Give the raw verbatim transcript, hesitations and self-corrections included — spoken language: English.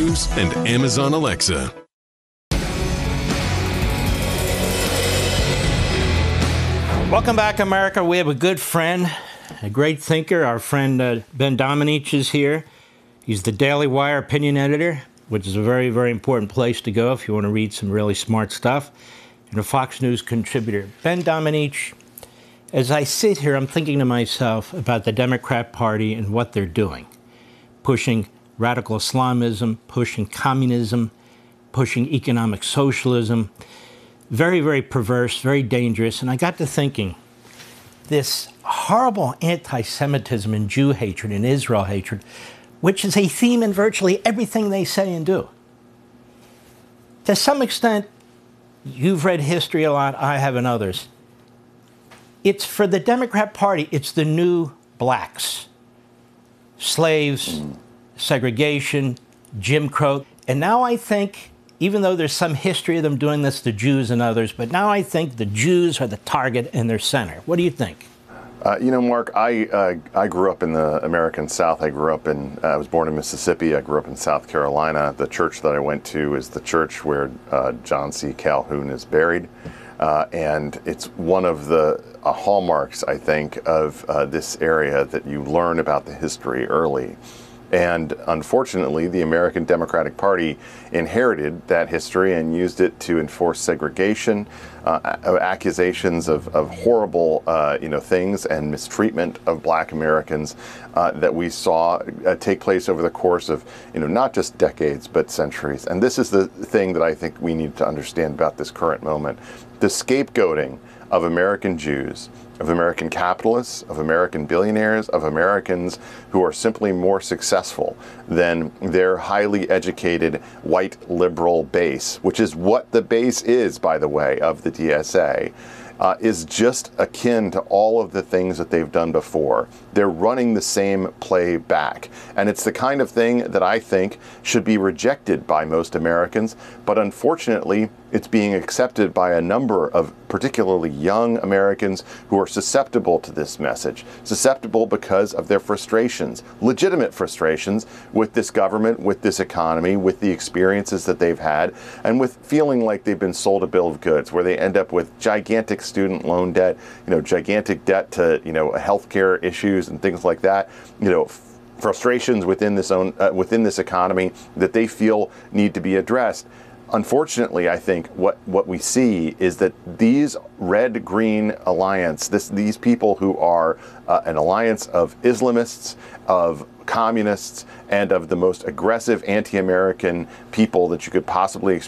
News and Amazon Alexa. Welcome back, America. We have a good friend, a great thinker. Our friend uh, Ben Domenech is here. He's the Daily Wire opinion editor, which is a very, very important place to go if you want to read some really smart stuff, and a Fox News contributor. Ben Domenech, as I sit here, I'm thinking to myself about the Democrat Party and what they're doing, pushing radical Islamism, pushing communism, pushing economic socialism. Very, very perverse, very dangerous. And I got to thinking, this horrible anti-Semitism and Jew hatred and Israel hatred, which is a theme in virtually everything they say and do. To some extent, you've read history a lot, I have, and others. It's for the Democrat Party, it's the new blacks. Slaves, segregation, Jim Crow. And now I think, even though there's some history of them doing this to Jews and others, but now I think the Jews are the target and their center. What do you think? Uh, you know, Mark, I uh, I grew up in the American South. I grew up in, uh, I was born in Mississippi. I grew up in South Carolina. The church that I went to is the church where uh, John C. Calhoun is buried. Uh, and it's one of the uh, hallmarks, I think, of uh, this area that you learn about the history early. And unfortunately, the American Democratic Party inherited that history and used it to enforce segregation, uh, accusations of, of horrible, uh, you know, things and mistreatment of Black Americans uh, that we saw uh, take place over the course of, you know, not just decades but centuries. And this is the thing that I think we need to understand about this current moment: the scapegoating of American Jews, of American capitalists, of American billionaires, of Americans who are simply more successful than their highly educated white liberal base, which is what the base is, by the way, of the D S A, uh, is just akin to all of the things that they've done before. They're running the same play back. And it's the kind of thing that I think should be rejected by most Americans, but unfortunately, it's being accepted by a number of particularly young Americans who are susceptible to this message, susceptible because of their frustrations, legitimate frustrations with this government, with this economy, with the experiences that they've had, and with feeling like they've been sold a bill of goods, where they end up with gigantic student loan debt, you know, gigantic debt to, you know, healthcare issues and things like that, you know, frustrations within this own uh, within this economy that they feel need to be addressed. Unfortunately, I think what, what we see is that these red-green alliance, this, these people who are uh, an alliance of Islamists, of communists, and of the most aggressive anti-American people that you could possibly